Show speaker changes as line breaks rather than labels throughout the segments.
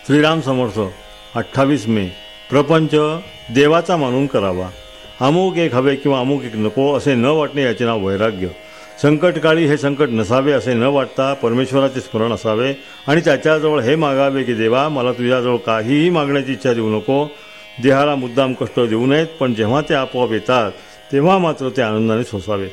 श्रीराम समर्थ 28 मे. प्रपंच देवाचा मानून करावा. अमुक एक हवे किंवा अमुक एक नको असे न वाटणे याचे नाव वैराग्य. संकटकाळी हे संकट नसावे असे न वाटता परमेश्वराचे स्मरण असावे आणि त्याच्याजवळ हे मागावे की देवा मला तुझ्याजवळ काहीही मागण्याची इच्छा देऊ नको. देहाला मुद्दाम कष्ट देऊ नयेत, पण जेव्हा ते आपोआप येतात तेव्हा मात्र ते आनंदाने सोसावे.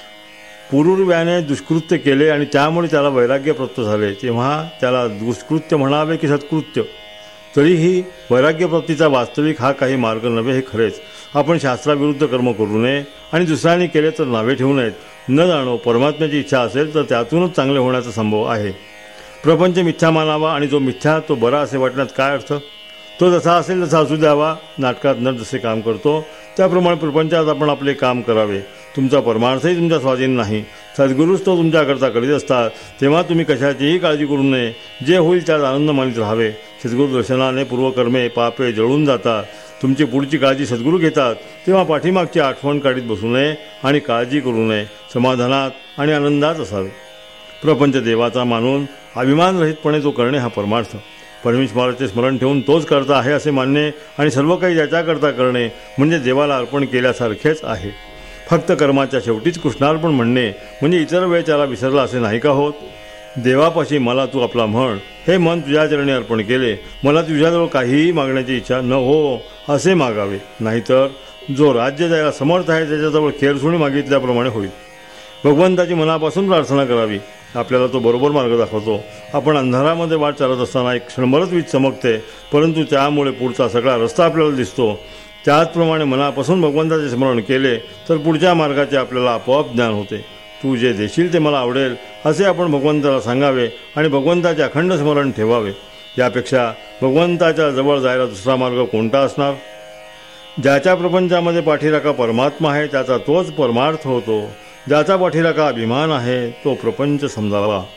पूर्व्याने दुष्कृत्य केले आणि त्यामुळे त्याला वैराग्य प्राप्त झाले तेव्हा त्याला दुष्कृत्य म्हणावे की सत्कृत्य. तरीही वैराग्यप्राप्तीचा वास्तविक हा काही मार्ग नव्हे हे खरेच. आपण शास्त्राविरुद्ध कर्म करू नये आणि दुसऱ्यांनी केले तर नावे ठेवू नयेत. न जाणो परमात्म्याची इच्छा असेल तर त्यातूनच चांगले होण्याचा संभव आहे. प्रपंच मिथ्या मानावा आणि जो मिथ्या तो बरा असे वाटण्यात काय अर्थ. तो जसा असेल तसा असू द्यावा. नाटकात नट जसे काम करतो त्याप्रमाणे प्रपंचात आपण आपले काम करावे. तुमचा परमार्थही तुमच्या स्वाधीन नाही. सद्गुरूच तो तुमच्याकरता करीत असतात तेव्हा तुम्ही कशाचीही काळजी करू नये. जे होईल त्यात आनंद मानित राहावे. सद्गुरू दर्शनाने पूर्वकर्मे पापे जळून जातात. तुमची पुढची काळजी सद्गुरू घेतात तेव्हा पाठीमागची आठवण काढीत बसू नये आणि काळजी करू नये. समाधानात आणि आनंदात असावे. प्रपंच देवाचा मानून अभिमानरहितपणे तो करणे हा परमार्थ. परमेश्वराचे स्मरण ठेवून तोच करता आहे असे मानणे आणि सर्व काही त्याच्याकरता करणे म्हणजे देवाला अर्पण केल्यासारखेच आहे. फक्त कर्माच्या शेवटीच कृष्णार्पण म्हणणे म्हणजे इतर वेळ त्याला विसरला असे नाही का होत. देवापाशी मला तू आपला म्हण. हे मन तुझ्या चरणी अर्पण केले. मला तुझ्याजवळ काहीही मागण्याची इच्छा न हो असे मागावे. नाहीतर जो राज्य द्यायला समर्थ आहे त्याच्याजवळ खेरसुणी मागितल्याप्रमाणे होईल. भगवंताची मनापासून प्रार्थना करावी. आपल्याला तो बरोबर मार्ग दाखवतो. आपण अंधारामध्ये वाट चालत असताना एक क्षणभरच वीज चमकते, परंतु त्यामुळे पुढचा सगळा रस्ता आपल्याला दिसतो. त्याचप्रमाणे मनापासून भगवंताचे स्मरण केले तर पुढच्या मार्गाचे आपल्याला आपोआप ज्ञान होते. तू जे देशील ते मला आवडेल असे आपण भगवंताला सांगावे आणि भगवंताचे अखंड स्मरण ठेवावे. यापेक्षा भगवंताच्या जवळ जायला दुसरा मार्ग कोणता असणार. ज्याच्या प्रपंचामध्ये पाठीराखा परमात्मा आहे त्याचा तोच परमार्थ होतो. ज्याचा पाठीराखा अभिमान आहे तो प्रपंच समजावा.